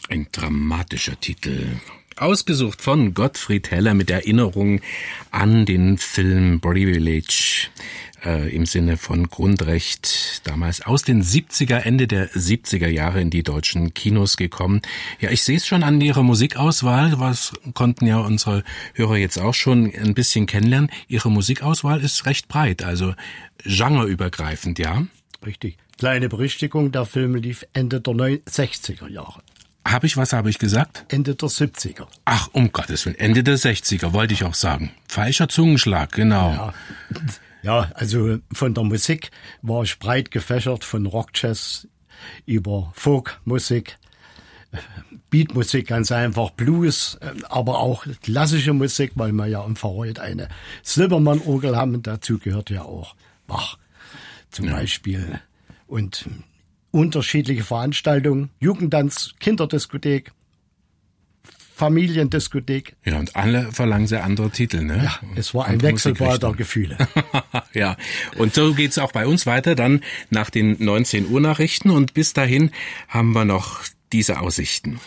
Ein dramatischer Titel. Ausgesucht von Gottfried Heller mit Erinnerung an den Film Privilege im Sinne von Grundrecht, damals aus den 70er, Ende der 70er Jahre in die deutschen Kinos gekommen. Ja, ich sehe es schon an Ihrer Musikauswahl, was konnten ja unsere Hörer jetzt auch schon ein bisschen kennenlernen. Ihre Musikauswahl ist recht breit, also genreübergreifend, ja? Richtig. Kleine Berichtigung, der Film lief Ende der 60er Jahre. Was habe ich gesagt? Ende der 70er. Ach, um Gottes Willen, Ende der 60er, wollte ich auch sagen. Falscher Zungenschlag, genau. Ja, also von der Musik war ich breit gefächert, von Rock, Jazz über Folkmusik, Beatmusik ganz einfach, Blues, aber auch klassische Musik, weil wir ja im Verreuth eine Silbermann-Orgel haben, und dazu gehört ja auch Bach zum Beispiel. Und unterschiedliche Veranstaltungen, Jugendtanz, Kinderdiskothek, Familiendiskothek. Ja, und alle verlangen sehr andere Titel, ne? Ja, es war ein Wechselbad der Gefühle. Ja, und so geht's auch bei uns weiter, dann nach den 19 Uhr Nachrichten, und bis dahin haben wir noch diese Aussichten.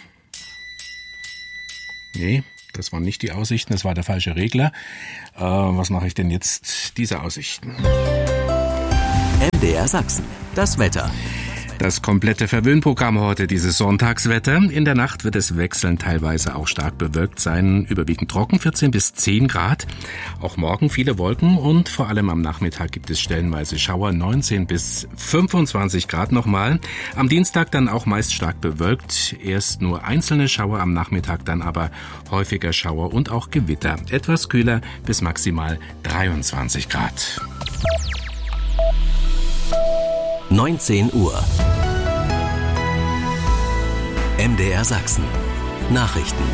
Nee, das waren nicht die Aussichten, das war der falsche Regler. Was mache ich denn jetzt? Diese Aussichten. MDR Sachsen, das Wetter. Das komplette Verwöhnprogramm heute, dieses Sonntagswetter. In der Nacht wird es wechselnd teilweise auch stark bewölkt sein, überwiegend trocken, 14 bis 10 Grad. Auch morgen viele Wolken und vor allem am Nachmittag gibt es stellenweise Schauer, 19 bis 25 Grad nochmal. Am Dienstag dann auch meist stark bewölkt, erst nur einzelne Schauer, am Nachmittag dann aber häufiger Schauer und auch Gewitter. Etwas kühler bis maximal 23 Grad. 19 Uhr. MDR Sachsen. Nachrichten.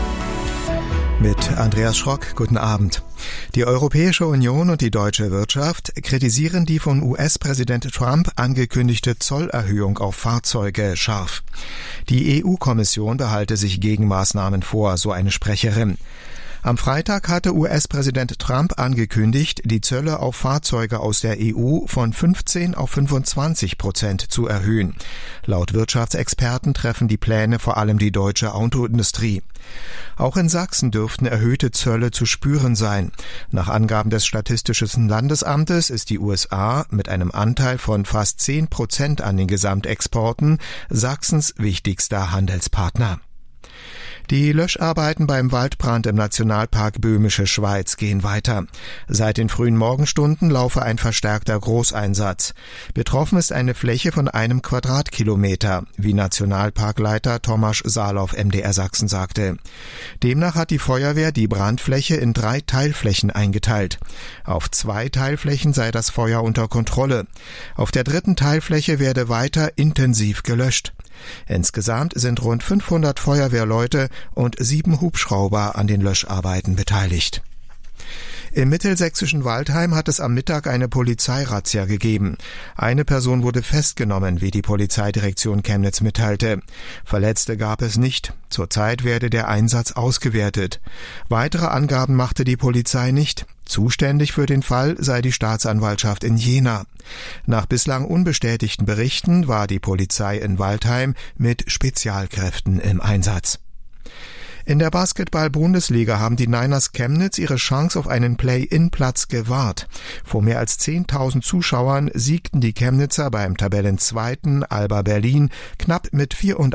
Mit Andreas Schrock, guten Abend. Die Europäische Union und die deutsche Wirtschaft kritisieren die von US-Präsident Trump angekündigte Zollerhöhung auf Fahrzeuge scharf. Die EU-Kommission behalte sich Gegenmaßnahmen vor, so eine Sprecherin. Am Freitag hatte US-Präsident Trump angekündigt, die Zölle auf Fahrzeuge aus der EU von 15% auf 25% zu erhöhen. Laut Wirtschaftsexperten treffen die Pläne vor allem die deutsche Autoindustrie. Auch in Sachsen dürften erhöhte Zölle zu spüren sein. Nach Angaben des Statistischen Landesamtes ist die USA mit einem Anteil von fast 10% an den Gesamtexporten Sachsens wichtigster Handelspartner. Die Löscharbeiten beim Waldbrand im Nationalpark Böhmische Schweiz gehen weiter. Seit den frühen Morgenstunden laufe ein verstärkter Großeinsatz. Betroffen ist eine Fläche von 1 Quadratkilometer, wie Nationalparkleiter Tomasz Salow MDR Sachsen sagte. Demnach hat die Feuerwehr die Brandfläche in 3 Teilflächen eingeteilt. Auf 2 Teilflächen sei das Feuer unter Kontrolle. Auf der 3. Teilfläche werde weiter intensiv gelöscht. Insgesamt sind rund 500 Feuerwehrleute und 7 Hubschrauber an den Löscharbeiten beteiligt. Im mittelsächsischen Waldheim hat es am Mittag eine Polizeirazzia gegeben. Eine Person wurde festgenommen, wie die Polizeidirektion Chemnitz mitteilte. Verletzte gab es nicht. Zurzeit werde der Einsatz ausgewertet. Weitere Angaben machte die Polizei nicht. Zuständig für den Fall sei die Staatsanwaltschaft in Jena. Nach bislang unbestätigten Berichten war die Polizei in Waldheim mit Spezialkräften im Einsatz. In der Basketball-Bundesliga haben die Niners Chemnitz ihre Chance auf einen Play-in-Platz gewahrt. Vor mehr als 10.000 Zuschauern siegten die Chemnitzer beim Tabellenzweiten Alba Berlin knapp mit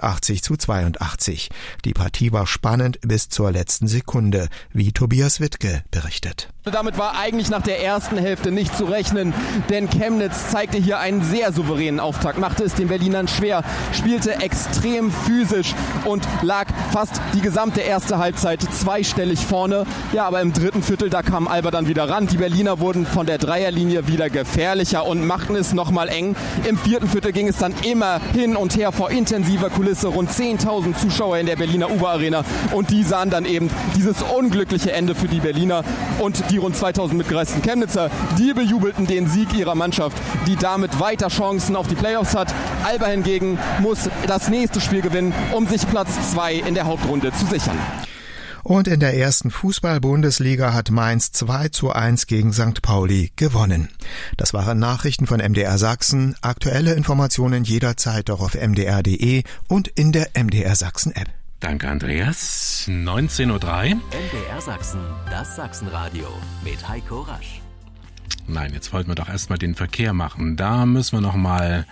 84:82. Die Partie war spannend bis zur letzten Sekunde, wie Tobias Wittke berichtet. Damit war eigentlich nach der ersten Hälfte nicht zu rechnen, denn Chemnitz zeigte hier einen sehr souveränen Auftakt, machte es den Berlinern schwer, spielte extrem physisch und lag fast die gesamte erste Halbzeit zweistellig vorne. Ja, aber im dritten Viertel, da kam Alba dann wieder ran. Die Berliner wurden von der Dreierlinie wieder gefährlicher und machten es nochmal eng. Im vierten Viertel ging es dann immer hin und her vor intensiver Kulisse. Rund 10.000 Zuschauer in der Berliner Uber-Arena und die sahen dann eben dieses unglückliche Ende für die Berliner und die rund 2.000 mitgereisten Chemnitzer, die bejubelten den Sieg ihrer Mannschaft, die damit weiter Chancen auf die Playoffs hat. Alba hingegen muss das nächste Spiel gewinnen, um sich Platz 2 in der Hauptrunde zu sichern. Und in der ersten Fußball-Bundesliga hat Mainz 2:1 gegen St. Pauli gewonnen. Das waren Nachrichten von MDR Sachsen. Aktuelle Informationen jederzeit auch auf mdr.de und in der MDR Sachsen App. Danke, Andreas. 19:03 Uhr. MDR Sachsen, das Sachsenradio mit Heiko Rasch. Nein, jetzt wollten wir doch erstmal den Verkehr machen. Da müssen wir nochmal,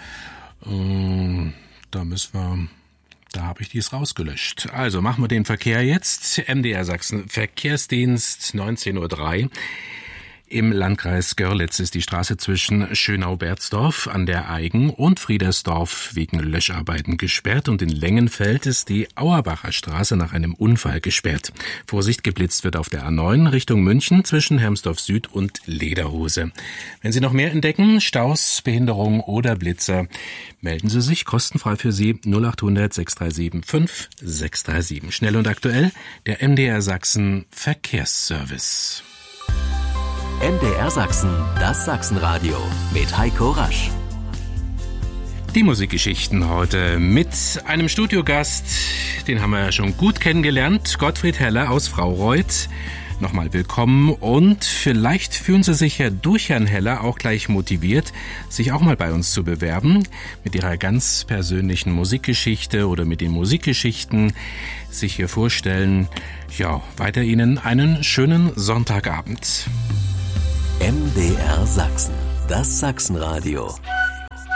da habe ich dies rausgelöscht. Also machen wir den Verkehr jetzt. MDR Sachsen Verkehrsdienst, 19:03 Uhr. Im Landkreis Görlitz ist die Straße zwischen Schönau-Berzdorf an der Eigen und Friedersdorf wegen Löscharbeiten gesperrt und in Lengenfeld ist die Auerbacher Straße nach einem Unfall gesperrt. Vorsicht, geblitzt wird auf der A9 Richtung München zwischen Hermsdorf Süd und Lederhose. Wenn Sie noch mehr entdecken, Staus, Behinderung oder Blitzer, melden Sie sich kostenfrei für Sie 0800 637 5637. Schnell und aktuell, der MDR Sachsen Verkehrsservice. MDR Sachsen, das Sachsenradio mit Heiko Rasch. Die Musikgeschichten heute mit einem Studiogast, den haben wir ja schon gut kennengelernt, Gottfried Heller aus Fraureuth. Nochmal willkommen und vielleicht fühlen Sie sich ja durch Herrn Heller auch gleich motiviert, sich auch mal bei uns zu bewerben, mit Ihrer ganz persönlichen Musikgeschichte oder mit den Musikgeschichten sich hier vorstellen. Ja, weiter Ihnen einen schönen Sonntagabend. MDR Sachsen, das Sachsenradio.